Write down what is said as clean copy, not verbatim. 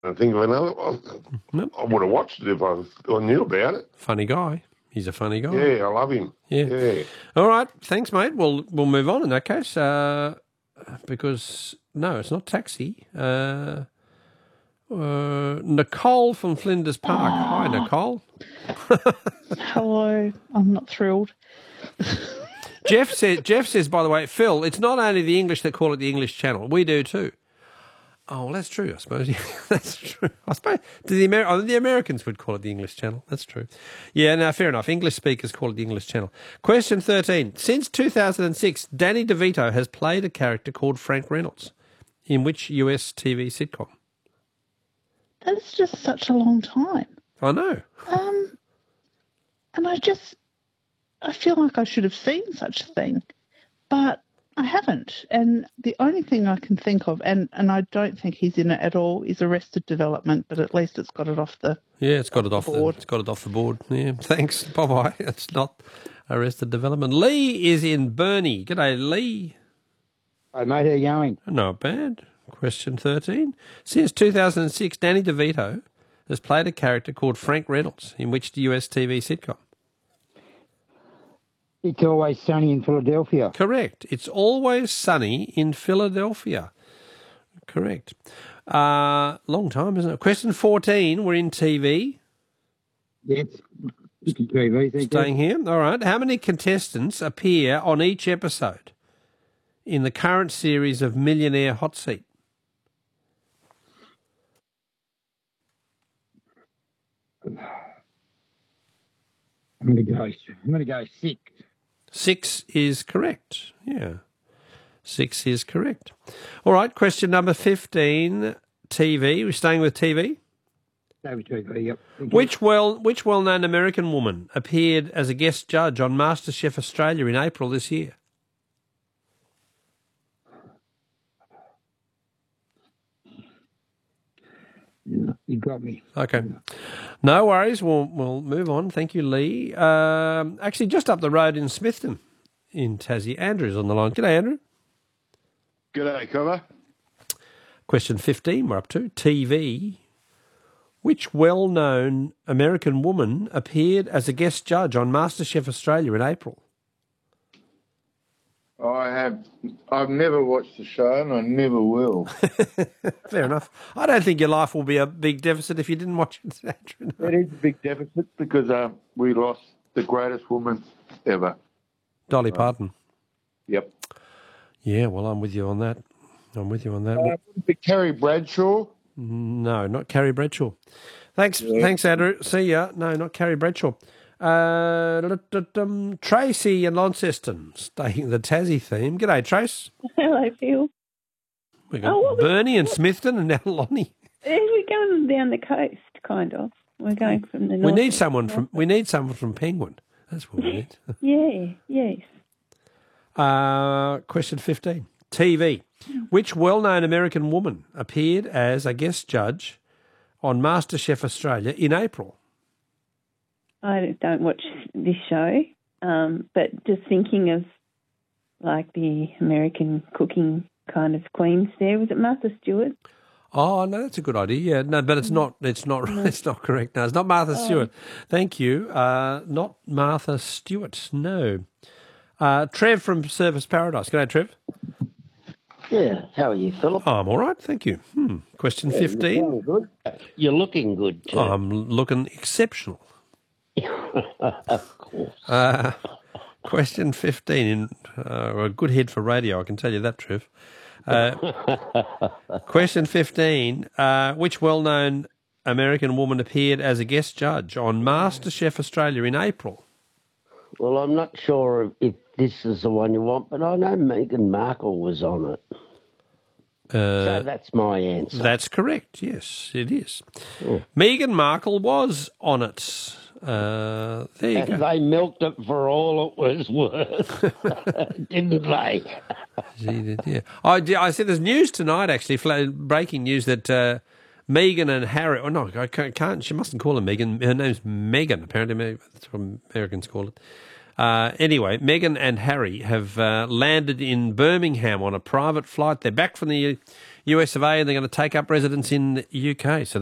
I think of another. Nope. I would have watched it if I knew about it. Funny guy. He's a funny guy. Yeah, I love him. Yeah. All right. Thanks, mate. We'll move on in that case. Because no, it's not Taxi. Nicole from Flinders Park. Hi, Nicole. Hello. I'm not thrilled. Jeff says, by the way, Phil, it's not only the English that call it the English Channel. We do too. Oh, well, that's true, I suppose. That's true. I suppose the Americans would call it the English Channel. That's true. Yeah, no, fair enough. English speakers call it the English Channel. Question 13. Since 2006, Danny DeVito has played a character called Frank Reynolds. In which US TV sitcom? That's just such a long time. I know. And I feel like I should have seen such a thing, but I haven't. And the only thing I can think of, and I don't think he's in it at all, is Arrested Development, but at least it's got it off the it's got it off the board. It's got it off the board. Yeah, thanks. Bye-bye. It's not Arrested Development. Lee is in Burnie. G'day, Lee. Hey, mate, how you going? Not bad. Question 13. Since 2006, Danny DeVito has played a character called Frank Reynolds in which US TV sitcom? It's Always Sunny in Philadelphia. Correct. It's Always Sunny in Philadelphia. Correct. Long time, isn't it? Question 14. We're in TV. Yes. TV. Staying here. All right. How many contestants appear on each episode in the current series of Millionaire Hot Seat? I'm going to go 6. 6 is correct. Yeah. 6 is correct. All right. Question number 15. TV. We're staying with TV. TV, yep. Which well-known American woman appeared as a guest judge on MasterChef Australia in April this year? You got me. Okay. No worries. We'll move on. Thank you, Lee. Actually, just up the road in Smithton in Tassie, Andrew's on the line. G'day, Andrew. G'day, Cover. Question 15 we're up to. TV. Which well-known American woman appeared as a guest judge on MasterChef Australia in April? I've never watched the show and I never will. Fair enough. I don't think your life will be a big deficit if you didn't watch it, Andrew. No. It is a big deficit because we lost the greatest woman ever. Dolly Parton. Yep. Yeah, well, I'm with you on that. Carrie Bradshaw? No, not Carrie Bradshaw. Thanks, Andrew. See ya. No, not Carrie Bradshaw. Tracy and Launceston, staying the Tassie theme. G'day, Trace. Hello, Phil. We got Bernie and Smithton and now Lonnie. We're going down the coast, kind of. We're going from the north. We need someone from Penguin. That's what we need. Yes. Question 15. TV. Which well-known American woman appeared as a guest judge on MasterChef Australia in April? I don't watch this show, but just thinking of like the American cooking kind of queens there. Was it Martha Stewart? Oh, no, that's a good idea. Yeah, no, but it's not correct. No, it's not Martha Stewart. Thank you. Not Martha Stewart. No. Trev from Surfers Paradise. G'day, Trev. Yeah, how are you, Philip? I'm all right, thank you. Question 15. You're looking good, too. I'm looking exceptional. Of course. Question 15. A good head for radio, I can tell you that, Trev. Question 15. Which well-known American woman appeared as a guest judge on MasterChef Australia in April? Well, I'm not sure if this is the one you want, but I know Meghan Markle was on it. So that's my answer. That's correct, yes, it is. Meghan Markle was on it. There you go. They milked it for all it was worth, didn't they? She did, yeah. I said there's news tonight, actually, breaking news that Meghan and Harry... Oh, no, I can't. She mustn't call her Meghan. Her name's Meghan, apparently. That's what Americans call it. Anyway, Meghan and Harry have landed in Birmingham on a private flight. They're back from the US of A, and they're going to take up residence in the UK. So